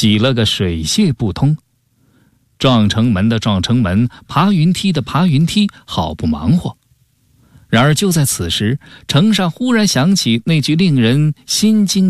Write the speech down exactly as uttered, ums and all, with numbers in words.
挤了个水泄不通。撞城门的撞城门，爬云梯的爬云梯，好不忙活。然而就在此时，城上忽然响起那句令人心惊